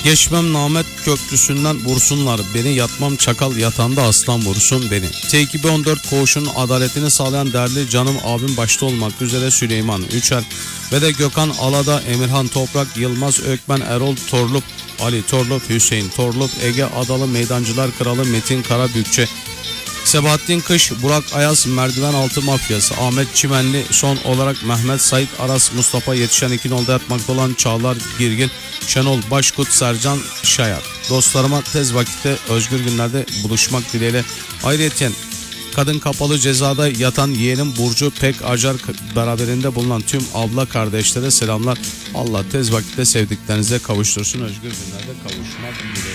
Geçmem namet köprüsünden vursunlar beni, yatmam çakal yatağında aslan vursun beni. T214 koğuşun adaletini sağlayan değerli canım abim başta olmak üzere Süleyman Üçer ve de Gökhan Alada, Emirhan Toprak, Yılmaz Ökmen, Erol Torlup, Ali Torlup, Hüseyin Torlup, Ege Adalı, Meydancılar Kralı Metin Karabükçe, Sebahattin Kış, Burak Ayaz, Merdiven Altı Mafyası, Ahmet Çimenli, son olarak Mehmet Sait Aras, Mustafa Yetişen, İkinol'da yatmakta olan Çağlar Girgin, Şenol Başkut, Sercan Şayar. Dostlarıma tez vakitte özgür günlerde buluşmak dileğiyle. Ayrıca kadın kapalı cezada yatan yeğenim Burcu Pek Acar beraberinde bulunan tüm abla kardeşlere selamlar. Allah tez vakitte sevdiklerinize kavuştursun. Özgür günlerde kavuşmak dileğiyle.